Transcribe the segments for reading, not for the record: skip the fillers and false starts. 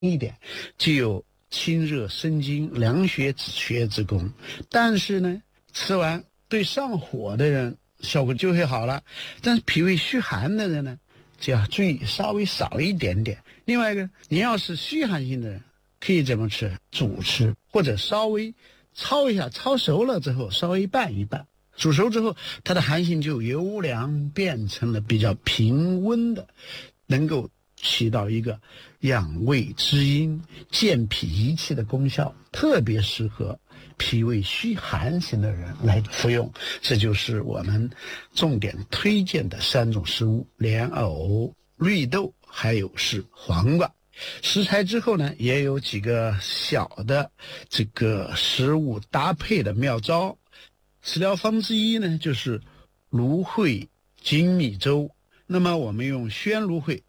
一点，具有清热生津、凉血止血之功。但是呢，吃完对上火的人效果就会好了，但是脾胃虚寒的人呢，就要注意稍微少一点点。另外一个，你要是虚寒性的人，可以怎么吃？煮吃，或者稍微焯一下，焯熟了之后稍微拌一拌，煮熟之后它的寒性就由凉变成了比较平温的，能够起到一个养胃滋阴、健脾益气的功效，特别适合脾胃虚寒型的人来服用。这就是我们重点推荐的3种食物：莲藕、绿豆，还有是黄瓜。食材之后呢，也有几个小的这个食物搭配的妙招。食疗方之一呢，就是芦荟粳米粥。那么我们用鲜芦荟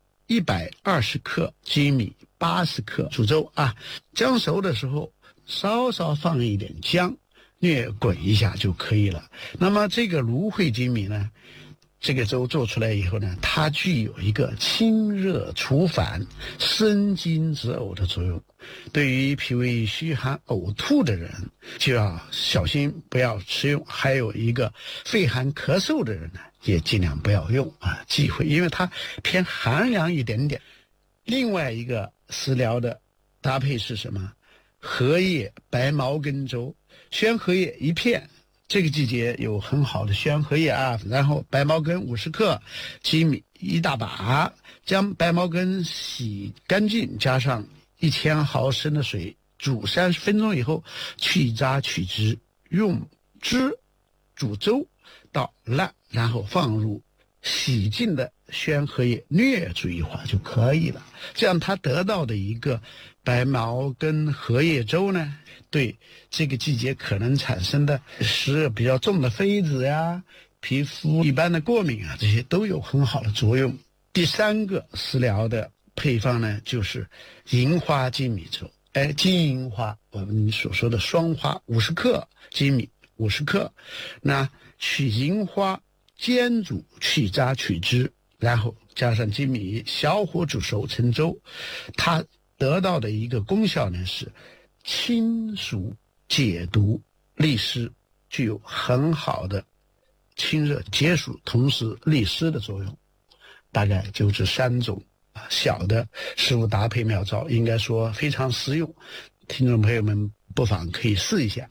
120克，粳米80克煮粥啊，姜熟的时候稍稍放一点姜，略滚一下就可以了。那么这个芦荟粳米呢，这个粥做出来以后呢，它具有一个清热除烦、生津止呕的作用。对于脾胃虚寒呕吐的人，就要小心不要吃用。还有一个肺寒咳嗽的人呢，也尽量不要用啊，忌讳，因为它偏寒凉一点点。另外一个食疗的搭配是什么？荷叶白茅根粥。鲜荷叶1片，这个季节有很好的鲜荷叶啊，然后白茅根50克，粳米1大把，将白茅根洗干净，加上1000毫升的水，煮30分钟以后去渣去汁，用汁煮粥到烂，然后放入洗净的鲜荷叶略煮一会儿就可以了。这样它得到的一个白茅根荷叶粥呢，对这个季节可能产生的湿热比较重的痱子呀、皮肤一般的过敏啊，这些都有很好的作用。第3个食疗的配方呢，就是银花粳米粥。金银花，我们所说的双花50克，粳米50克，那取银花煎煮去渣去汁，然后加上粳米小火煮熟成粥。它得到的一个功效呢，是清暑解毒利湿，具有很好的清热解暑同时利湿的作用。大概就这3种小的食物搭配妙招，应该说非常实用，听众朋友们不妨可以试一下。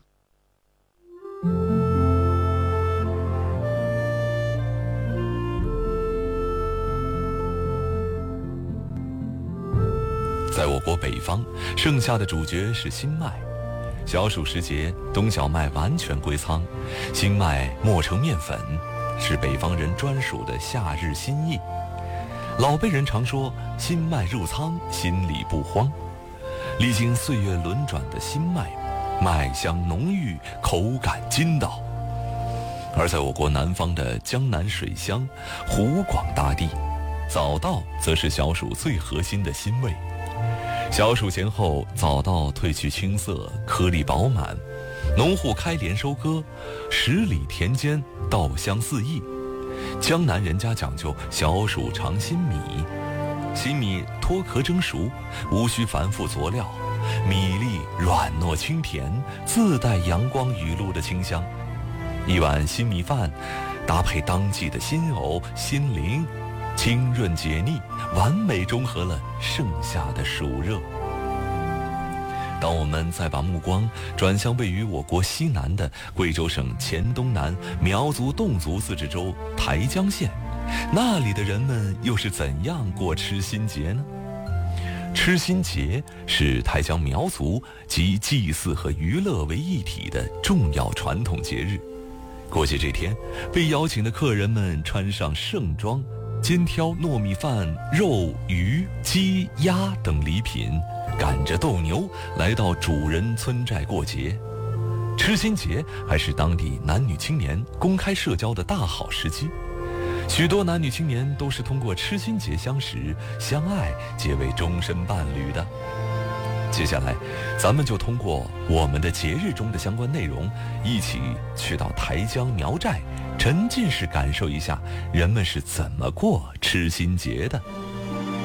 在我国北方，盛夏的主角是新麦。小暑时节，冬小麦完全归仓，新麦磨成面粉，是北方人专属的夏日新意。老辈人常说，新麦入仓，心里不慌。历经岁月轮转的新麦，麦香浓郁，口感筋道。而在我国南方的江南水乡，湖广大地，早稻则是小暑最核心的新味。小暑前后，早稻褪去青色，颗粒饱满，农户开镰收割，10里田间，稻香四溢。江南人家讲究小暑尝新米，新米脱壳蒸熟，无需繁复佐料，米粒软糯清甜，自带阳光雨露的清香。一碗新米饭，搭配当季的新藕、新菱，清润解腻，完美中和了盛夏的暑热。当我们再把目光转向位于我国西南的贵州省黔东南苗族侗族自治州台江县，那里的人们又是怎样过吃新节呢？吃新节是台江苗族集祭祀和娱乐为一体的重要传统节日。过节这天，被邀请的客人们穿上盛装，肩挑糯米饭、肉、鱼、鸡、鸭等礼品，赶着斗牛来到主人村寨过节。吃新节还是当地男女青年公开社交的大好时机，许多男女青年都是通过吃新节相识、相爱，结为终身伴侣的。接下来，咱们就通过我们的节日中的相关内容，一起去到台江苗寨，沉浸式感受一下人们是怎么过吃新节的。